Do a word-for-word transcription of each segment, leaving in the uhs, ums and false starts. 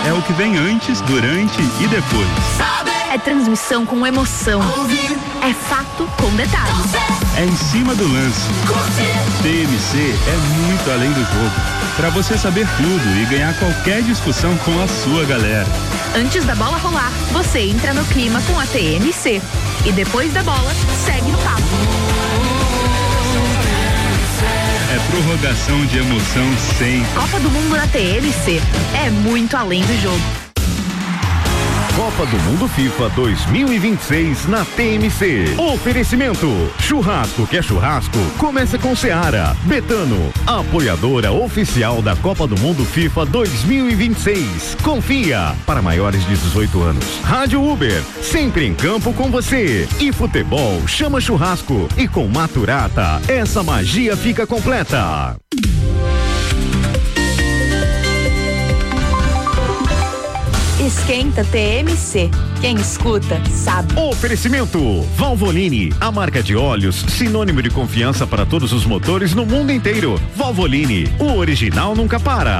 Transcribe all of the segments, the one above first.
É o que vem antes, durante e depois. É transmissão com emoção. É fato com detalhes. É em cima do lance. T M C é muito além do jogo. Para você saber tudo e ganhar qualquer discussão com a sua galera. Antes da bola rolar, você entra no clima com a T M C. E depois da bola, segue no papo. É prorrogação de emoção sempre. Copa do Mundo na T M C. É muito além do jogo. Copa do Mundo FIFA dois mil e vinte e seis na T M C. Oferecimento: churrasco que é churrasco, começa com Seara. Betano, apoiadora oficial da Copa do Mundo FIFA dois mil e vinte e seis. Confia, para maiores de dezoito anos. Rádio Uber, sempre em campo com você. E futebol chama churrasco. E com Maturata, essa magia fica completa. Esquenta T M C. Quem escuta, sabe. Oferecimento: Valvoline, a marca de óleos, sinônimo de confiança para todos os motores no mundo inteiro. Valvoline, o original nunca para.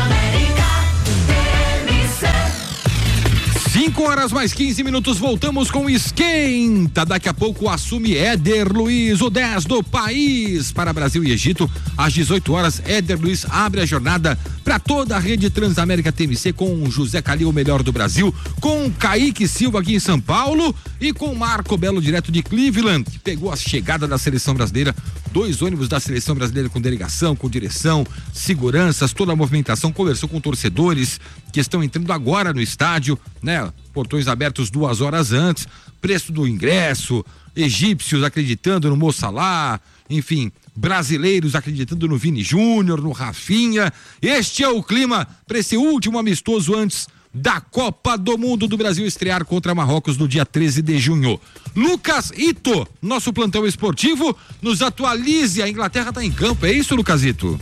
cinco horas mais quinze minutos, voltamos com Esquenta. Daqui a pouco assume Éder Luiz, o dez do país. Para Brasil e Egito, às dezoito horas, Éder Luiz abre a jornada para toda a rede Transamérica T M C com José Calil, o melhor do Brasil, com Kaique Silva aqui em São Paulo e com Marco Belo, direto de Cleveland, que pegou a chegada da seleção brasileira. Dois ônibus da seleção brasileira com delegação, com direção, seguranças, toda a movimentação, conversou com torcedores que estão entrando agora no estádio, né? Portões abertos duas horas antes, preço do ingresso, egípcios acreditando no Mo Salah, enfim, brasileiros acreditando no Vini Júnior, no Rafinha. Este é o clima para esse último amistoso antes da Copa do Mundo do Brasil estrear contra Marrocos no dia treze de junho. Lucas Ito, nosso plantão esportivo, nos atualize. A Inglaterra está em campo, é isso, Lucas Ito?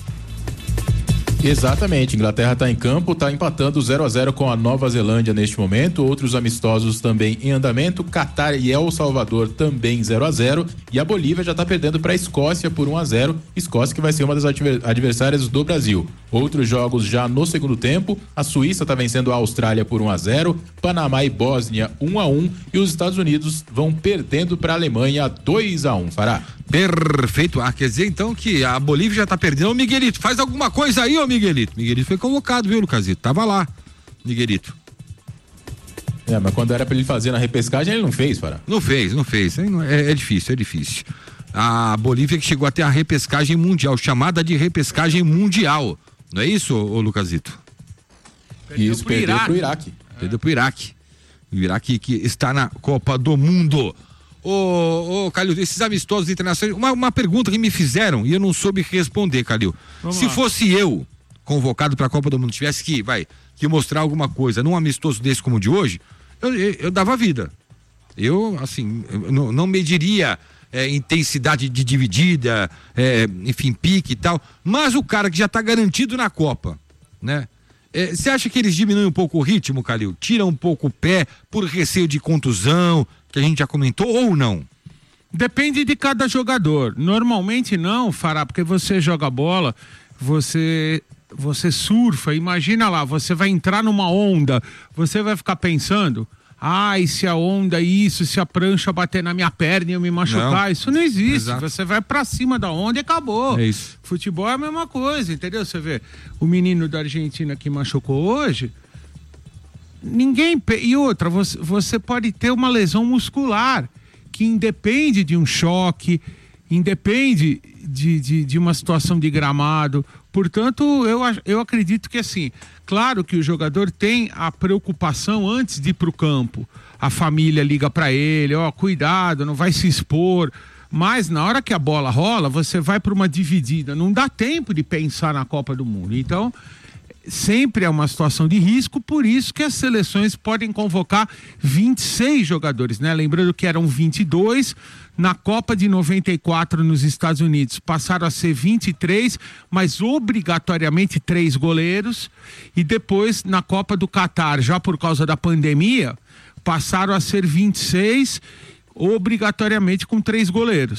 Exatamente, Inglaterra está em campo, está empatando zero a zero com a Nova Zelândia neste momento. Outros amistosos também em andamento. Catar e El Salvador também zero a zero, e a Bolívia já está perdendo para a Escócia por um a zero. Escócia que vai ser uma das adversárias do Brasil. Outros jogos já no segundo tempo: a Suíça está vencendo a Austrália por um a zero, Panamá e Bósnia um a um, e os Estados Unidos vão perdendo para a Alemanha dois a um. Fará. Perfeito. Ah, quer dizer então que a Bolívia já tá perdendo. Ô Miguelito, faz alguma coisa aí, ô Miguelito. Miguelito foi convocado, viu, Lucasito? Tava lá, Miguelito. É, mas quando era pra ele fazer na repescagem, ele não fez, Fará. Não fez, não fez. É, é difícil, é difícil. A Bolívia que chegou até a repescagem mundial, chamada de repescagem mundial. Não é isso, ô Lucasito? Perdeu isso, pro perdeu Iraque. pro Iraque. Perdeu pro Iraque. O Iraque que está na Copa do Mundo. Ô, ô, Calil, esses amistosos internacionais, uma, uma pergunta que me fizeram e eu não soube responder, Calil. Vamos Se lá. fosse eu convocado para a Copa do Mundo, tivesse que, vai, que mostrar alguma coisa num amistoso desse como o de hoje, eu, eu, eu dava vida. Eu, assim, eu não, não mediria é, intensidade de dividida, é, enfim, pique e tal, mas o cara que já tá garantido na Copa, né? Você é, acha que eles diminuem um pouco o ritmo, Calil? Tiram um pouco o pé por receio de contusão, que a gente já comentou, ou não? Depende de cada jogador. Normalmente não, Fará, porque você joga bola, você, você surfa, imagina lá, você vai entrar numa onda, você vai ficar pensando, ai, se a onda isso, se a prancha bater na minha perna e eu me machucar, não. Isso não existe. Exato. Você vai pra cima da onda e acabou. É isso. Futebol é a mesma coisa, entendeu? Você vê, o menino da Argentina que machucou hoje, ninguém... E outra, você, você pode ter uma lesão muscular que independe de um choque, independe de, de, de uma situação de gramado. Portanto, eu, eu acredito que assim, claro que o jogador tem a preocupação antes de ir para o campo. A família liga para ele, ó, cuidado, não vai se expor. Mas na hora que a bola rola, você vai para uma dividida. Não dá tempo de pensar na Copa do Mundo. Então, sempre é uma situação de risco, por isso que as seleções podem convocar vinte e seis jogadores, né? Lembrando que eram vinte e dois, na Copa de noventa e quatro nos Estados Unidos passaram a ser vinte e três, mas obrigatoriamente três goleiros, e depois na Copa do Catar, já por causa da pandemia, passaram a ser vinte e seis, obrigatoriamente com três goleiros.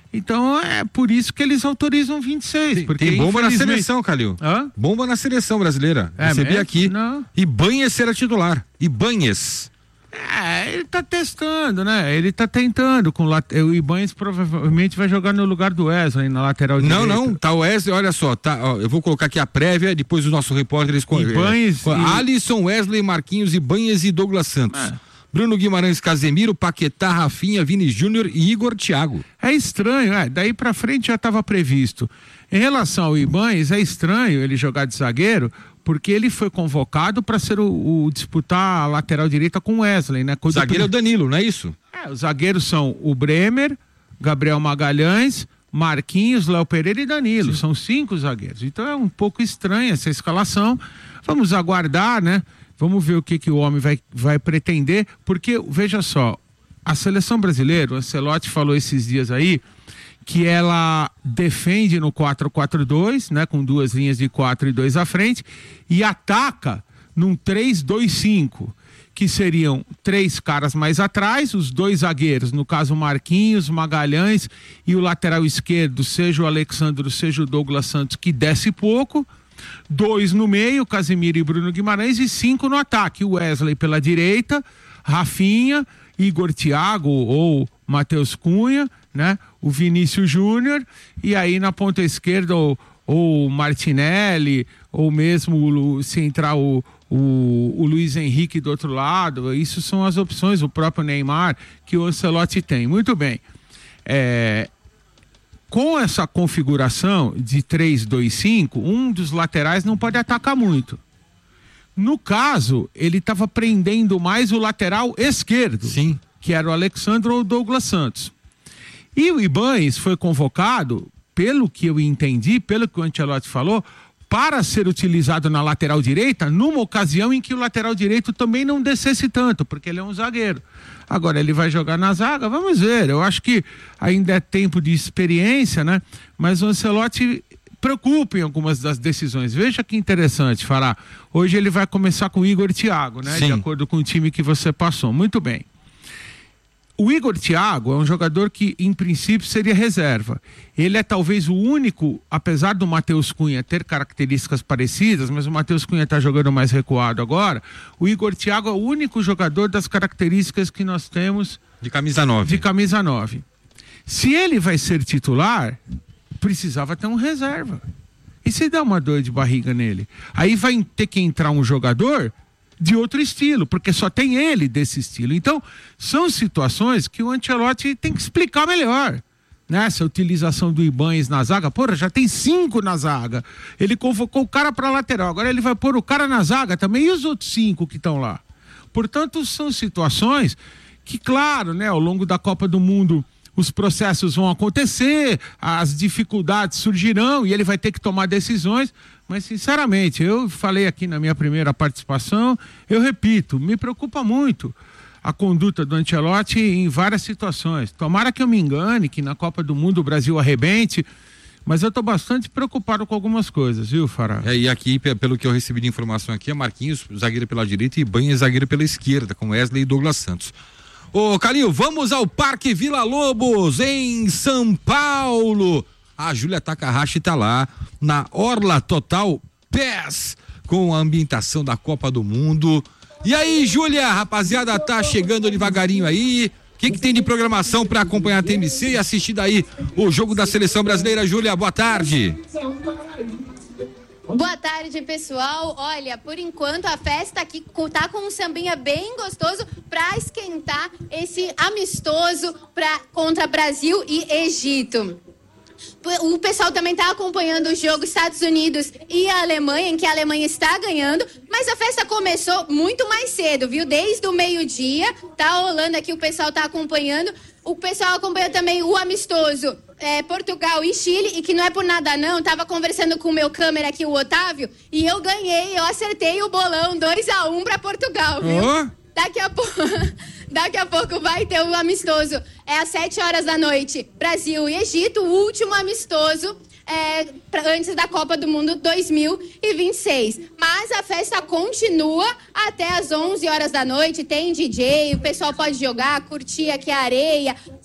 Então é por isso que eles autorizam vinte e seis. Tem, porque tem bomba na infelizmente... seleção, Calil. Hã? Bomba na seleção brasileira. É Recebi mesmo? aqui. Não. Ibanhes será titular. Ibanhes. É, ele tá testando, né? Ele tá tentando. Com lat... O Ibanhes provavelmente vai jogar no lugar do Wesley na lateral direita. Não, não, tá o Wesley, olha só, tá, ó, eu vou colocar aqui a prévia, depois o nosso repórter escolhe. Ibanhes é, e... Alisson, Wesley, Marquinhos, Ibanhes e Douglas Santos. É. Bruno Guimarães, Casemiro, Paquetá, Rafinha, Vini Júnior e Igor Thiago. É estranho, é, daí pra frente já estava previsto. Em relação ao Ibanhes, é estranho ele jogar de zagueiro, porque ele foi convocado para ser o, o disputar a lateral direita com o Wesley, né? O zagueiro é o Danilo, não é isso? É, os zagueiros são o Bremer, Gabriel Magalhães, Marquinhos, Léo Pereira e Danilo. Sim. São cinco zagueiros. Então é um pouco estranha essa escalação. Vamos aguardar, né? Vamos ver o que, que o homem vai, vai pretender, porque, veja só, a seleção brasileira, o Ancelotti falou esses dias aí, que ela defende no quatro quatro dois, né, com duas linhas de quatro e dois à frente, e ataca num três dois cinco, que seriam três caras mais atrás, os dois zagueiros, no caso Marquinhos, Magalhães e o lateral esquerdo, seja o Alexandre, seja o Douglas Santos, que desce pouco, dois no meio, Casemiro e Bruno Guimarães, e cinco no ataque, o Wesley pela direita, Rafinha, Igor Thiago ou Matheus Cunha, né? O Vinícius Júnior, e aí na ponta esquerda o, o Martinelli, ou mesmo se entrar o, o, o Luiz Henrique do outro lado. Isso são as opções, o próprio Neymar que o Ancelotti tem. Muito bem. É... Com essa configuração de três dois cinco, um dos laterais não pode atacar muito. No caso, ele estava prendendo mais o lateral esquerdo, sim, que era o Alexandre ou o Douglas Santos. E o Ibanhes foi convocado, pelo que eu entendi, pelo que o Ancelotti falou, para ser utilizado na lateral direita, numa ocasião em que o lateral direito também não descesse tanto, porque ele é um zagueiro. Agora, ele vai jogar na zaga? Vamos ver. Eu acho que ainda é tempo de experiência, né? Mas o Ancelotti preocupa em algumas das decisões. Veja que interessante falar. Hoje ele vai começar com o Igor Thiago, né? Sim. De acordo com o time que você passou. Muito bem. O Igor Thiago é um jogador que, em princípio, seria reserva. Ele é talvez o único, apesar do Matheus Cunha ter características parecidas, mas o Matheus Cunha está jogando mais recuado agora, o Igor Thiago é o único jogador das características que nós temos... De camisa nove. De camisa nove. Se ele vai ser titular, precisava ter um reserva. E se dá uma dor de barriga nele? Aí vai ter que entrar um jogador... de outro estilo, porque só tem ele desse estilo. Então, são situações que o Ancelotti tem que explicar melhor. Né? Essa utilização do Ibanhes na zaga, porra, já tem cinco na zaga. Ele convocou o cara para lateral, agora ele vai pôr o cara na zaga também, e os outros cinco que estão lá. Portanto, são situações que, claro, né, ao longo da Copa do Mundo, os processos vão acontecer, as dificuldades surgirão e ele vai ter que tomar decisões. Mas, sinceramente, eu falei aqui na minha primeira participação, eu repito, me preocupa muito a conduta do Ancelotti em várias situações. Tomara que eu me engane, que na Copa do Mundo o Brasil arrebente, mas eu estou bastante preocupado com algumas coisas, viu, Fará? É, e aqui, pelo que eu recebi de informação aqui, é Marquinhos, zagueiro pela direita, e Ibanhes, zagueiro pela esquerda, com Wesley e Douglas Santos. Ô, Calil, vamos ao Parque Vila Lobos, em São Paulo. A Júlia Takahashi tá lá na Orla Total Pass com a ambientação da Copa do Mundo. E aí, Júlia, rapaziada, tá chegando devagarinho aí. O que que tem de programação para acompanhar a T M C e assistir daí o jogo da seleção brasileira? Júlia, boa tarde. Boa tarde, pessoal. Olha, por enquanto a festa aqui tá com um sambinha bem gostoso para esquentar esse amistoso pra, contra Brasil e Egito. O pessoal também está acompanhando o jogo Estados Unidos e a Alemanha, em que a Alemanha está ganhando, mas a festa começou muito mais cedo, viu? Desde o meio-dia, tá rolando aqui, o pessoal tá acompanhando. O pessoal acompanha também o amistoso é, Portugal e Chile, e que não é por nada não, tava conversando com o meu câmera aqui, o Otávio, e eu ganhei, eu acertei o bolão dois a um para Portugal, viu? Oh. Daqui a pouco... Daqui a pouco vai ter o amistoso. É às sete horas da noite. Brasil e Egito, o último amistoso é, pra, antes da Copa do Mundo dois mil e vinte e seis. Mas a festa continua até às onze horas da noite. Tem D J, o pessoal pode jogar, curtir aqui a areia,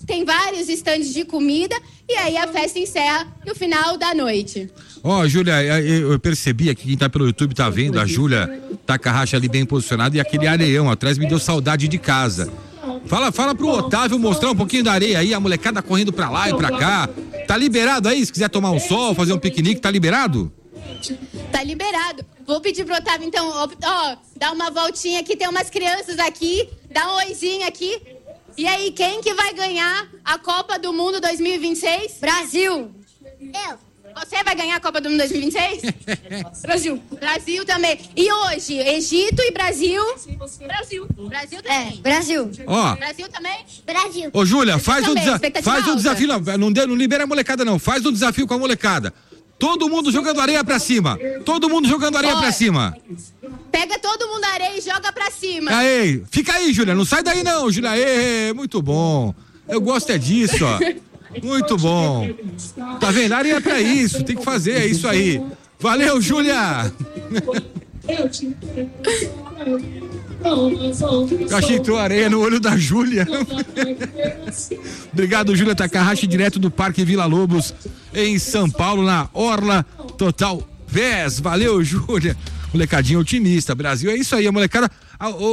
tem vários estandes de comida e aí a festa encerra no final da noite. Ó, oh, Júlia, eu percebi aqui, quem tá pelo YouTube tá vendo, a Júlia Takahashi ali bem posicionada e aquele areião atrás me deu saudade de casa. Fala, fala pro Otávio mostrar um pouquinho da areia aí, a molecada correndo pra lá e pra cá. Tá liberado aí? Se quiser tomar um sol, fazer um piquenique, tá liberado? Tá liberado. Vou pedir pro Otávio, então, ó, ó, dar uma voltinha aqui, tem umas crianças aqui, dá um oizinho aqui. E aí, quem que vai ganhar a Copa do Mundo dois mil e vinte e seis? Brasil. Eu. Você vai ganhar a Copa do Mundo dois mil e vinte e seis? Brasil. Brasil também. E hoje, Egito e Brasil? Brasil. Brasil também. É, Brasil. Ó. Brasil também? Brasil. Ô, Júlia, faz, um, desa faz um desafio. Não, não, não libera a molecada, não. Faz um desafio com a molecada. Todo mundo jogando areia pra cima. Todo mundo jogando areia Ó, pra cima. Pega todo mundo a areia e joga pra cima. Aí, fica aí, Júlia. Não sai daí, não, Júlia. Aê, muito bom. Eu gosto é disso, ó. Muito bom. Tá vendo? A areia é pra isso. Tem que fazer, é isso aí. Valeu, Júlia. Eu achei que entrou areia no olho da Júlia. Obrigado, Júlia Takahashi, direto do Parque Vila Lobos, em São Paulo, na Orla Total Vez. Valeu, Júlia. Molecadinha otimista. Brasil, é isso aí, a molecada.